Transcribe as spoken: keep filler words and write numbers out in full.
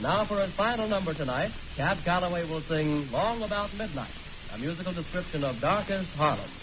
now for his final number tonight, Cab Calloway will sing Long About Midnight, a musical description of darkest Harlem.